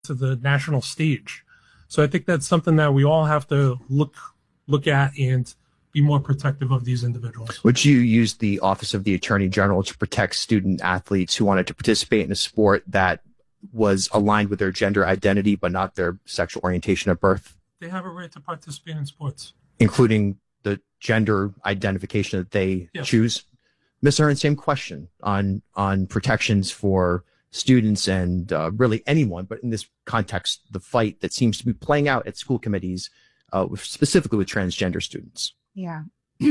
to the national stage. So I think that's something that we all have to look at and be more protective of these individuals. Would you use the Office of the Attorney General to protect student athletes who wanted to participate in a sport that was aligned with their gender identity but not their sexual orientation at birth? They have a right to participate in sports, including the gender identification that they choose. Ms. Aaron, same question on protections for students and really anyone, but in this context, the fight that seems to be playing out at school committees, specifically with transgender students. Yeah.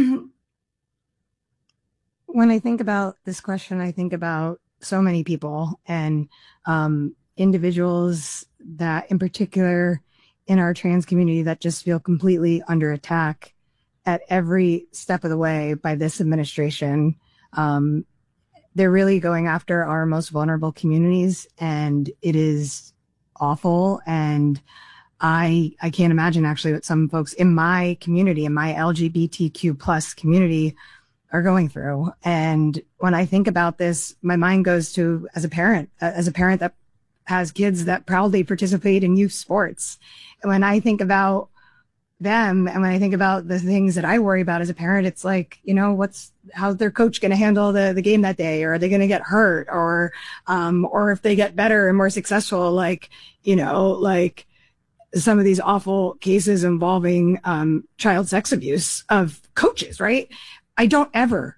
When I think about this question, I think about so many people and individuals that in particular in our trans community that just feel completely under attack at every step of the way by this administration. They're really going after our most vulnerable communities, and it is awful. And I can't imagine actually what some folks in my community, in my LGBTQ plus community, are going through. And when I think about this, my mind goes to as a parent that has kids that proudly participate in youth sports. And when I think about them and when I think about the things that I worry about as a parent, it's like, you know, how's their coach going to handle the game that day? Or are they going to get hurt? Or if they get better and more successful, like, you know, like some of these awful cases involving child sex abuse of coaches, right? I don't ever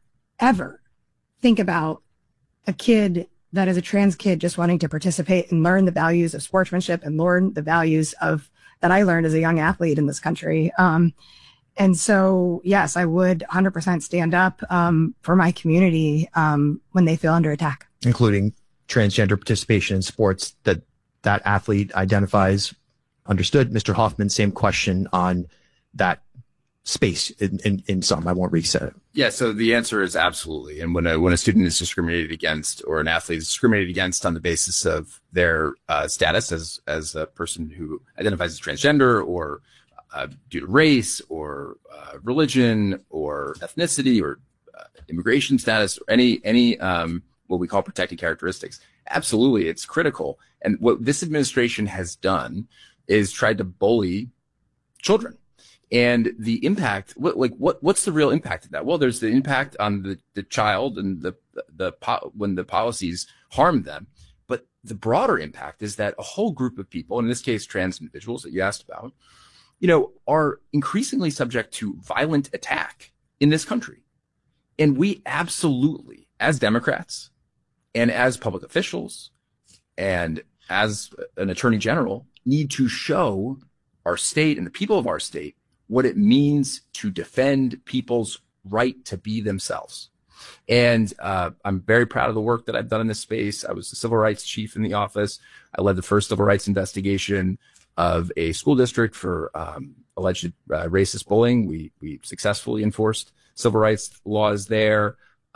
think about a kid that is a trans kid just wanting to participate and learn the values of sportsmanship and learn the values that I learned as a young athlete in this country. And so, yes, I would 100% stand up for my community when they feel under attack. Including transgender participation in sports that athlete identifies. Understood. Mr. Hoffman, same question on that space in some. I won't reset it. Yeah, so the answer is absolutely. And when a student is discriminated against or an athlete is discriminated against on the basis of their status as a person who identifies as transgender or due to race or religion or ethnicity or immigration status or any what we call protected characteristics, absolutely, it's critical. And what this administration has done is tried to bully children. And the impact, what's the real impact of that? Well, there's the impact on the child and when the policies harm them. But the broader impact is that a whole group of people, in this case, trans individuals that you asked about, you know, are increasingly subject to violent attack in this country. And we absolutely, as Democrats and as public officials and as an attorney general, need to show our state and the people of our state what it means to defend people's right to be themselves. And I'm very proud of the work that I've done in this space. I was the civil rights chief in the office. I led the first civil rights investigation of a school district for alleged racist bullying. We successfully enforced civil rights laws there.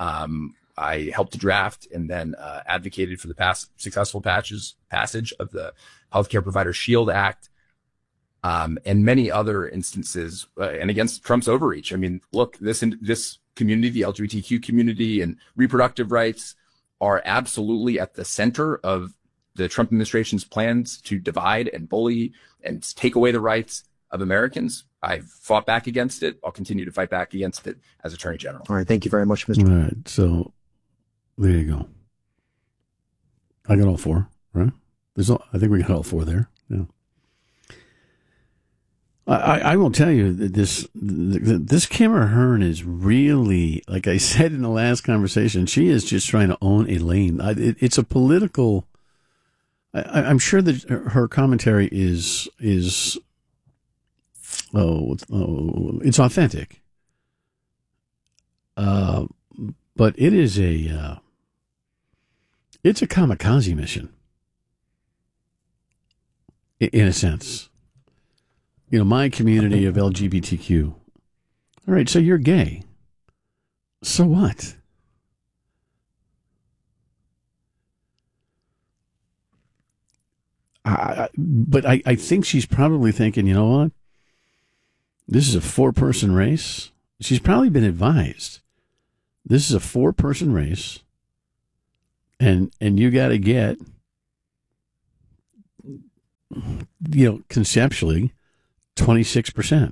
I helped to draft and then advocated for the successful passage of the Healthcare Provider Shield Act. And many other instances, and against Trump's overreach. I mean, look, this community, the LGBTQ community and reproductive rights are absolutely at the center of the Trump administration's plans to divide and bully and take away the rights of Americans. I've fought back against it. I'll continue to fight back against it as Attorney General. All right. Thank you very much, Mr. All right. So there you go. I got all four, right? I think we got all four there. Yeah. I will tell you that this Kim Hearn is really, like I said in the last conversation, she is just trying to own a lane. It's a political. I'm sure that her commentary is it's authentic, but it is it's a kamikaze mission in a sense. You know, my community of LGBTQ. All right, so you're gay. So what? But I think she's probably thinking, you know what? This is a 4-person race. She's probably been advised. This is a 4-person race. And you got to get conceptually, 26%.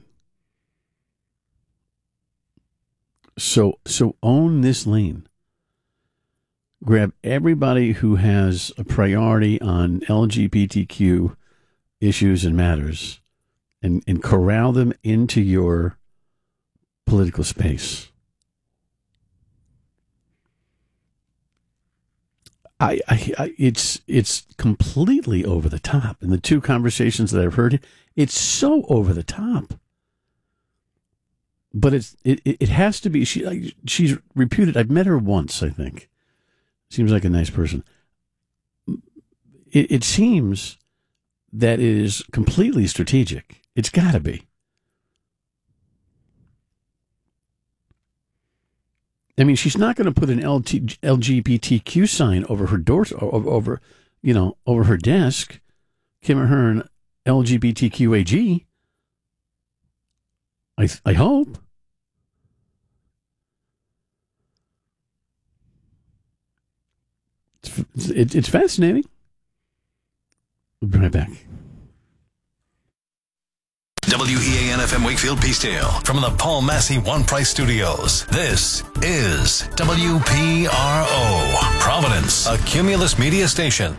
So own this lane. Grab everybody who has a priority on LGBTQ issues and matters and corral them into your political space. It's completely over the top. In the two conversations that I've heard, it's so over the top. But it has to be. She's reputed. I've met her once, I think. Seems like a nice person. It seems that it is completely strategic. It's got to be. I mean, she's not going to put an LGBTQ sign over her door, over her desk. Kim Ahern, LGBTQAG. I hope. It's fascinating. We'll be right back. WEAN-FM Wakefield Peacedale from the Paul Massey One Price Studios. This is WPRO, Providence, a Cumulus media station.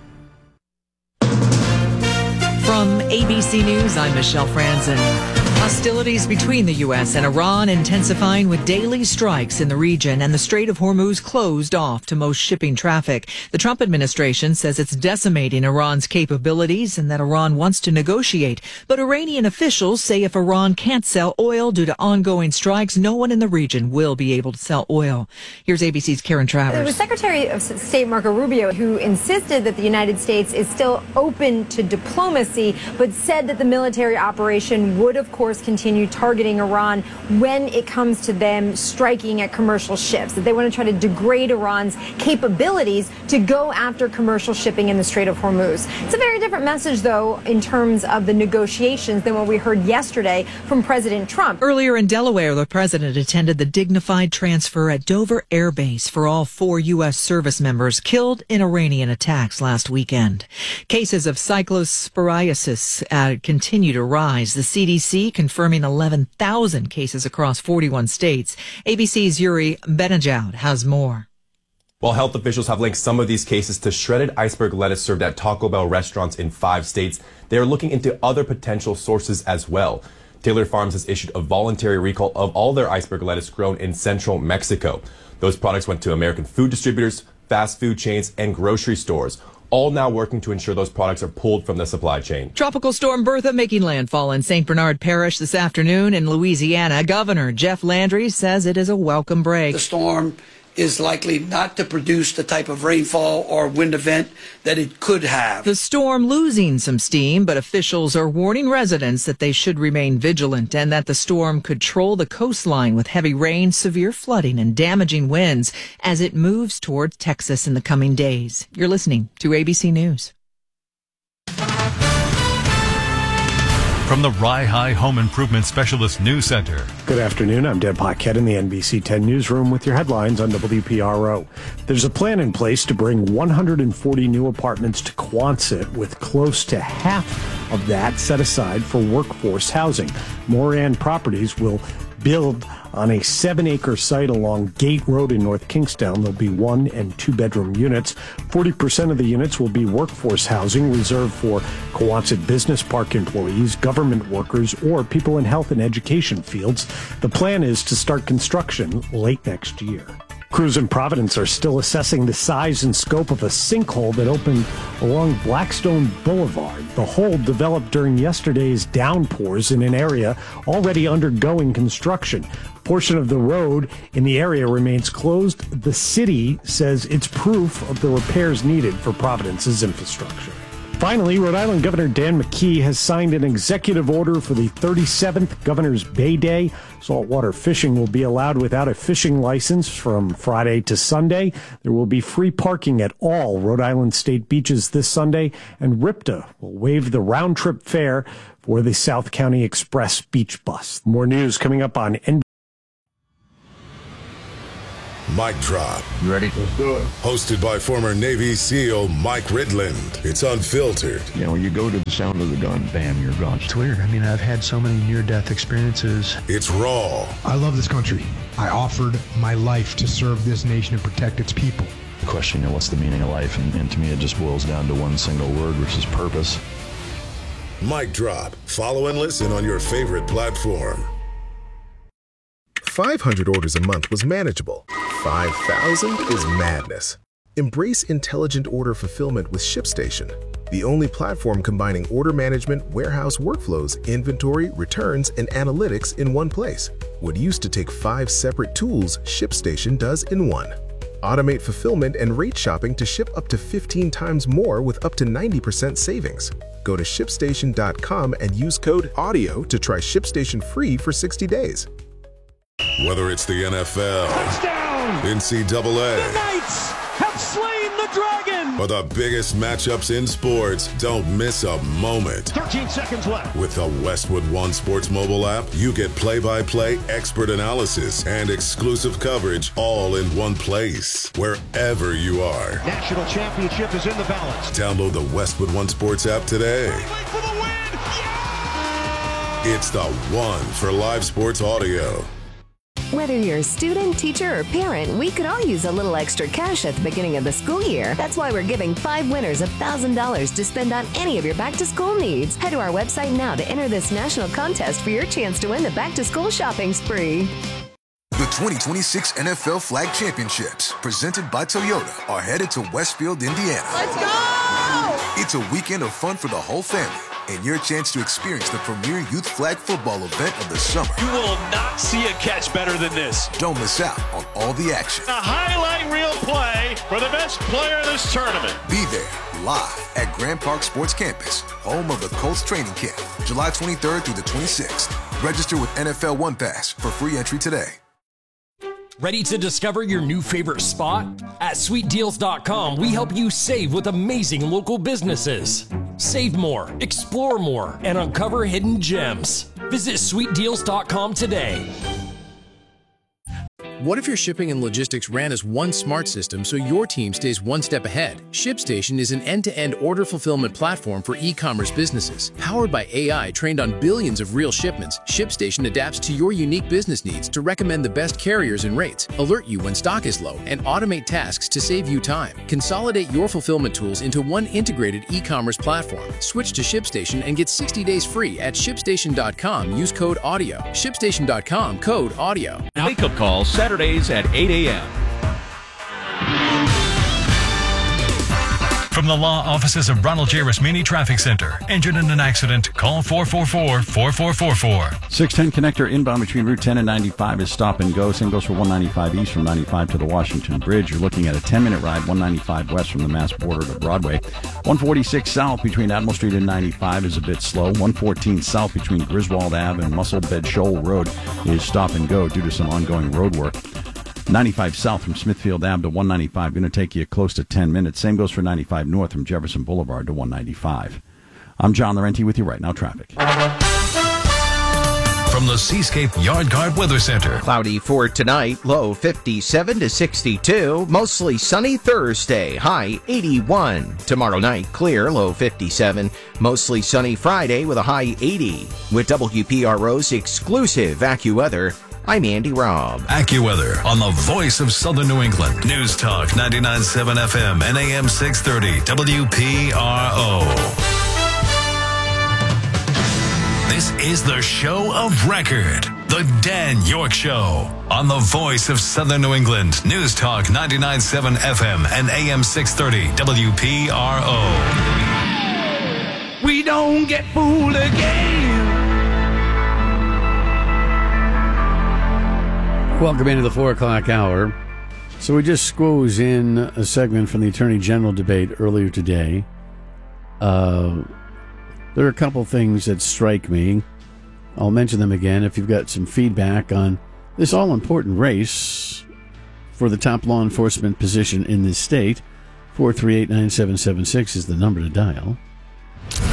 From ABC News, I'm Michelle Franzen. Hostilities between the U.S. and Iran intensifying with daily strikes in the region, and the Strait of Hormuz closed off to most shipping traffic. The Trump administration says it's decimating Iran's capabilities and that Iran wants to negotiate. But Iranian officials say if Iran can't sell oil due to ongoing strikes, no one in the region will be able to sell oil. Here's ABC's Karen Travers. It was Secretary of State Marco Rubio who insisted that the United States is still open to diplomacy, but said that the military operation would, of course, continue targeting Iran when it comes to them striking at commercial ships, that they want to try to degrade Iran's capabilities to go after commercial shipping in the Strait of Hormuz. It's a very different message, though, in terms of the negotiations than what we heard yesterday from President Trump. Earlier in Delaware, the president attended the dignified transfer at Dover Air Base for all 4 U.S. service members killed in Iranian attacks last weekend. Cases of cyclosporiasis continue to rise. The CDC confirming 11,000 cases across 41 states. ABC's Yuri Benajoud has more. While health officials have linked some of these cases to shredded iceberg lettuce served at Taco Bell restaurants in 5 states, they are looking into other potential sources as well. Taylor Farms has issued a voluntary recall of all their iceberg lettuce grown in central Mexico. Those products went to American food distributors, fast food chains, and grocery stores, all now working to ensure those products are pulled from the supply chain. Tropical storm Bertha making landfall in St. Bernard Parish this afternoon in Louisiana. Governor Jeff Landry says it is a welcome break. The storm is likely not to produce the type of rainfall or wind event that it could have. The storm losing some steam, but officials are warning residents that they should remain vigilant and that the storm could troll the coastline with heavy rain, severe flooding, and damaging winds as it moves toward Texas in the coming days. You're listening to ABC News. From the Rye High Home Improvement Specialist News Center. Good afternoon. I'm Deb Paquette in the NBC 10 newsroom with your headlines on WPRO. There's a plan in place to bring 140 new apartments to Quonset, with close to half of that set aside for workforce housing. Moran Properties will build on a 7-acre site along Gate Road in North Kingstown. There'll be 1- and 2-bedroom units. 40% of the units will be workforce housing reserved for Quonset Business Park employees, government workers, or people in health and education fields. The plan is to start construction late next year. Crews in Providence are still assessing the size and scope of a sinkhole that opened along Blackstone Boulevard. The hole developed during yesterday's downpours in an area already undergoing construction. A portion of the road in the area remains closed. The city says it's proof of the repairs needed for Providence's infrastructure. Finally, Rhode Island Governor Dan McKee has signed an executive order for the 37th Governor's Bay Day. Saltwater fishing will be allowed without a fishing license from Friday to Sunday. There will be free parking at all Rhode Island state beaches this Sunday, and RIPTA will waive the round-trip fare for the South County Express beach bus. More news coming up on NBC. Mic Drop. You ready? Let's do it. Hosted by former Navy SEAL Mike Ridland. It's unfiltered. You know, when you go to the sound of the gun, bam, you're gone. It's weird. I mean, I've had so many near-death experiences. It's raw. I love this country. I offered my life to serve this nation and protect its people. The question, you know, what's the meaning of life? And to me, it just boils down to one single word, which is purpose. Mic Drop. Follow and listen on your favorite platform. 500 orders a month was manageable. 5,000 is madness. Embrace intelligent order fulfillment with ShipStation, the only platform combining order management, warehouse workflows, inventory, returns, and analytics in one place. What used to take 5 separate tools, ShipStation does in one. Automate fulfillment and rate shopping to ship up to 15 times more with up to 90% savings. Go to ShipStation.com and use code AUDIO to try ShipStation free for 60 days. Whether it's the NFL, touchdown, NCAA, the Knights have slain the dragon, or the biggest matchups in sports, don't miss a moment. 13 seconds left. With the Westwood One Sports mobile app, you get play-by-play, expert analysis, and exclusive coverage all in one place, wherever you are. National championship is in the balance. Download the Westwood One Sports app today. For the win. Yeah! It's the one for live sports audio. Whether you're a student, teacher, or parent, we could all use a little extra cash at the beginning of the school year. That's why we're giving 5 winners $1,000 to spend on any of your back-to-school needs. Head to our website now to enter this national contest for your chance to win the back-to-school shopping spree. The 2026 NFL Flag Championships, presented by Toyota, are headed to Westfield, Indiana. Let's go! It's a weekend of fun for the whole family, and your chance to experience the premier youth flag football event of the summer. You will not see a catch better than this. Don't miss out on all the action. A highlight reel play for the best player in this tournament. Be there, live at Grand Park Sports Campus, home of the Colts training camp, July 23rd through the 26th. Register with NFL One Pass for free entry today. Ready to discover your new favorite spot? At SweetDeals.com, we help you save with amazing local businesses. Save more, explore more, and uncover hidden gems. Visit SweetDeals.com today. What if your shipping and logistics ran as one smart system so your team stays one step ahead? ShipStation is an end-to-end order fulfillment platform for e-commerce businesses. Powered by AI trained on billions of real shipments, ShipStation adapts to your unique business needs to recommend the best carriers and rates, alert you when stock is low, and automate tasks to save you time. Consolidate your fulfillment tools into one integrated e-commerce platform. Switch to ShipStation and get 60 days free at ShipStation.com. Use code AUDIO. ShipStation.com, code AUDIO. Wake-up call Saturdays at 8 a.m. From the law offices of Ronald J. Rasmini Traffic Center. Injured in an accident? Call 444-4444. 610 connector inbound between Route 10 and 95 is stop and go. Same goes for 195 east from 95 to the Washington Bridge. You're looking at a 10-minute ride, 195 west from the Mass border to Broadway. 146 south between Admiral Street and 95 is a bit slow. 114 south between Griswold Ave and Muscle Bed Shoal Road is stop and go due to some ongoing road work. 95 south from Smithfield Ave to 195, going to take you close to 10 minutes. Same goes for 95 north from Jefferson Boulevard to 195. I'm John Laurenti with you right now, traffic. From the Seascape Yard Guard Weather Center. Cloudy for tonight, low 57 to 62. Mostly sunny Thursday, high 81. Tomorrow night, clear, low 57. Mostly sunny Friday with a high 80. With WPRO's exclusive AccuWeather, I'm Andy Robb. AccuWeather on the voice of Southern New England. News Talk 99.7 FM and AM 630 WPRO. This is the show of record. The Dan York Show on the voice of Southern New England. News Talk 99.7 FM and AM 630 WPRO. We don't get fooled again. Welcome into the 4 o'clock hour. So we just squoze in a segment from the Attorney General debate earlier today. There are a couple things that strike me. I'll mention them again. If you've got some feedback on this all-important race for the top law enforcement position in this state, 438-9776 is the number to dial.